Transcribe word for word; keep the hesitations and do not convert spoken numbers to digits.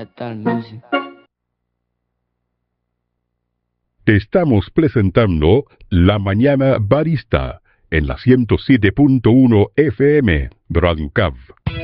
Estamos presentando La Mañana Barista en la ciento siete punto uno F M, Radio Cav.